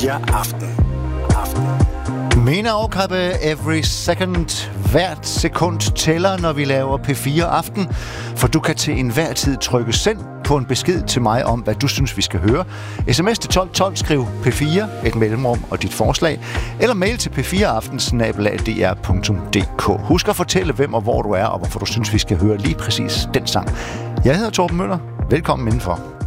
Aften. Mina Aukappa, every second, hvert sekund tæller, når vi laver P4 Aften. For du kan til enhver tid trykke send på en besked til mig om, hvad du synes, vi skal høre. SMS til 1212, skriv P4, et mellemrum og dit forslag. Eller mail til p4aften@dr.dk. Husk at fortælle, hvem og hvor du er, og hvorfor du synes, vi skal høre lige præcis den sang. Jeg hedder Torben Møller. Velkommen indenfor.